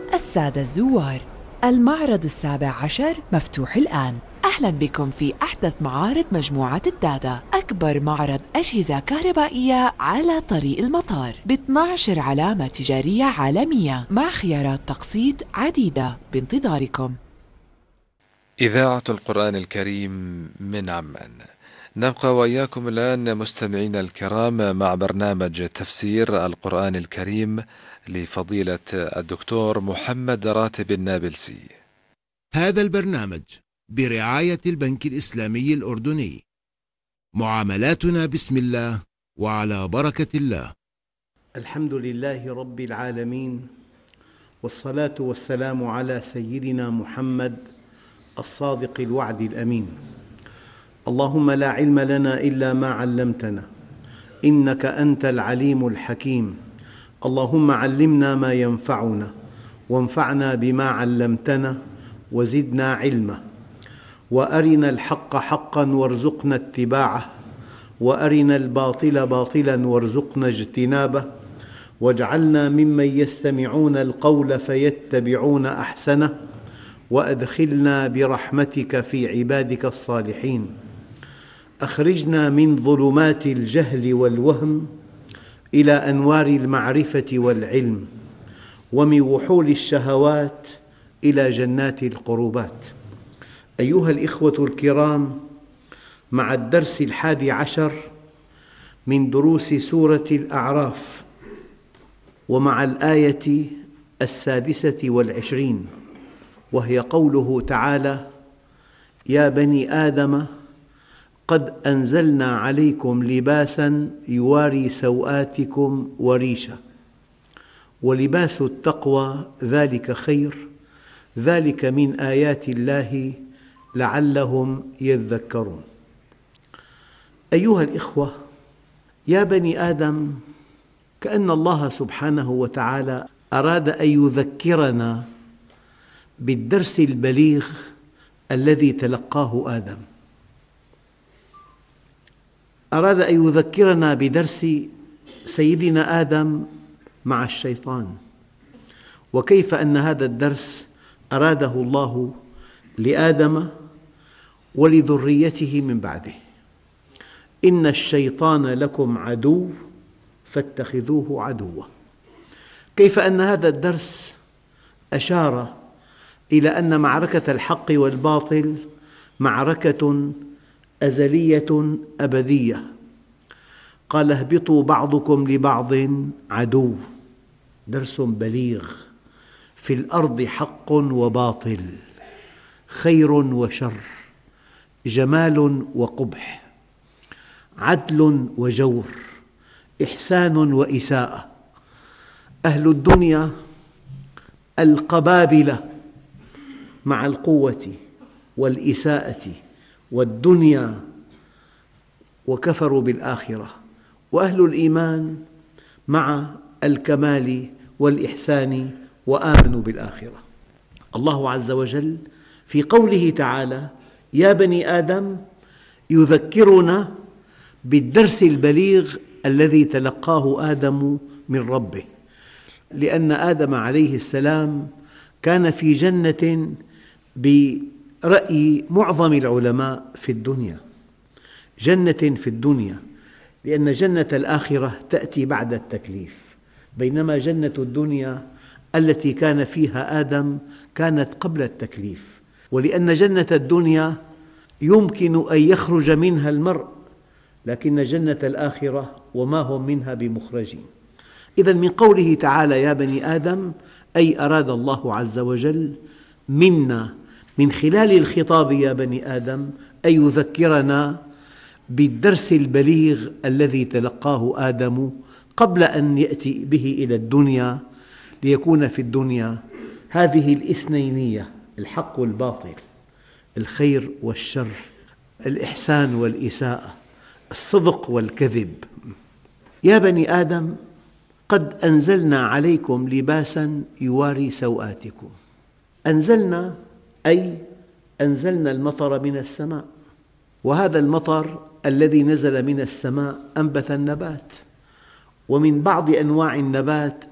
السادة الزوار، المعرض السابع عشر مفتوح الآن. أهلا بكم في أحدث معارض مجموعة الدادا، أكبر معرض أجهزة كهربائية على طريق المطار ب 12 علامة تجارية عالمية مع خيارات تقسيط عديدة بانتظاركم. إذاعة القرآن الكريم من عمان. نبقى وإياكم الآن مستمعينا الكرام مع برنامج تفسير القرآن الكريم لفضيلة الدكتور محمد راتب النابلسي. هذا البرنامج برعاية البنك الإسلامي الأردني. معاملاتنا بسم الله وعلى بركة الله. الحمد لله رب العالمين، والصلاة والسلام على سيدنا محمد الصادق الوعد الأمين. اللهم لا علم لنا إلا ما علمتنا، إنك أنت العليم الحكيم. اللهم علمنا ما ينفعنا، وانفعنا بما علمتنا، وزدنا علما. وأرنا الحق حقا وارزقنا اتباعه، وأرنا الباطل باطلا وارزقنا اجتنابه، واجعلنا ممن يستمعون القول فيتبعون أحسنه، وأدخلنا برحمتك في عبادك الصالحين. أخرجنا من ظلمات الجهل والوهم إلى أنوار المعرفة والعلم، ومن وحول الشهوات إلى جنات القربات. أيها الإخوة الكرام، مع الدرس 11 من دروس سورة الأعراف، ومع الآية 26، وهي قوله تعالى: يا بني آدم قد أنزلنا عليكم لباسا يواري سوآتكم وريشة، ولباس التقوى ذلك خير، ذلك من آيات الله لعلهم يذكرون. أيها الإخوة، يا بني آدم، كأن الله سبحانه وتعالى أراد أن يذكرنا بالدرس البليغ الذي تلقاه آدم. أراد أن يذكرنا بدرس سيدنا آدم مع الشيطان، وكيف أن هذا الدرس أراده الله لآدم ولذريته من بعده. إن الشيطان لكم عدو فاتخذوه عدوا. كيف أن هذا الدرس أشار إلى أن معركة الحق والباطل معركة أزلية أبدية. قال: اهبطوا بعضكم لبعض عدو. درس بليغ. في الأرض حق وباطل، خير وشر، جمال وقبح، عدل وجور، إحسان وإساءة. أهل الدنيا القبابلة مع القوة والإساءة والدنيا، وكفروا بالآخرة، وأهل الإيمان مع الكمال والإحسان وآمنوا بالآخرة. الله عز وجل في قوله تعالى: يا بني آدم، يذكرنا بالدرس البليغ الذي تلقاه آدم من ربه، لأن آدم عليه السلام كان في جنة برأي معظم العلماء في الدنيا، جنة في الدنيا، لأن جنة الآخرة تأتي بعد التكليف، بينما جنة الدنيا التي كان فيها آدم كانت قبل التكليف. ولأن جنة الدنيا يمكن أن يخرج منها المرء، لكن جنة الآخرة وما هم منها بمخرجين. إذن من قوله تعالى: يا بني آدم، أي أراد الله عز وجل منا من خلال الخطاب يا بني آدم أن يذكرنا بالدرس البليغ الذي تلقاه آدم قبل أن يأتي به إلى الدنيا، ليكون في الدنيا هذه الاثنينية، الحق والباطل، الخير والشر، الإحسان والإساءة، الصدق والكذب. يا بني آدم قد أنزلنا عليكم لباسا يواري سوآتكم. أنزلنا أي أنزلنا المطر من السماء، وهذا المطر الذي نزل من السماء أنبت النبات، ومن بعض أنواع النبات